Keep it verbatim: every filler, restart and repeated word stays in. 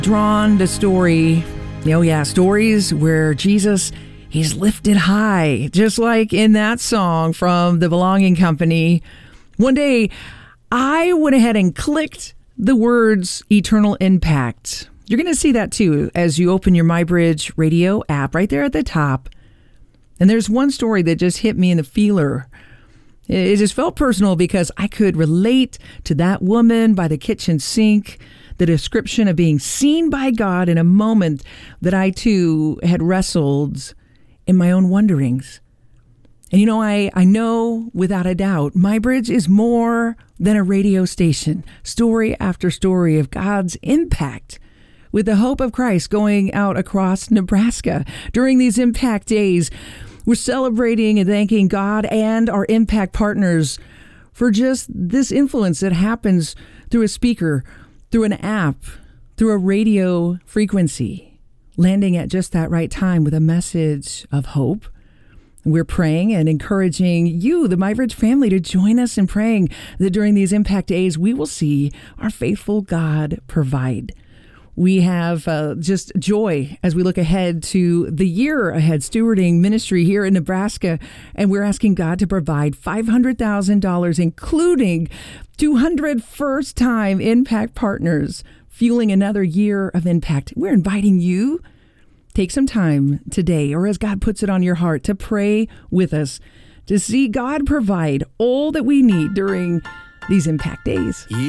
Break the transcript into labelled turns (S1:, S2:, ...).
S1: Drawn to story, oh yeah, stories where Jesus, he's lifted high, just like in that song from the Belonging Company. One day, I went ahead and clicked the words eternal impact. You're going to see that too as you open your MyBridge radio app right there at the top. And there's one story that just hit me in the feeler. It just felt personal because I could relate to that woman by the kitchen sink, the description of being seen by God in a moment that I too had wrestled in my own wonderings. And you know, I, I know without a doubt, MyBridge is more than a radio station. Story after story of God's impact with the hope of Christ going out across Nebraska. During these impact days, we're celebrating and thanking God and our impact partners for just this influence that happens through a speaker, through an app, through a radio frequency, landing at just that right time with a message of hope. We're praying and encouraging you, the MyBridge family, to join us in praying that during these impact days, we will see our faithful God provide. We have uh, just joy as we look ahead to the year ahead, stewarding ministry here in Nebraska. And we're asking God to provide five hundred thousand dollars, including two hundred first-time impact partners, fueling another year of impact. We're inviting you, take some time today, or as God puts it on your heart, to pray with us, to see God provide all that we need during these impact days.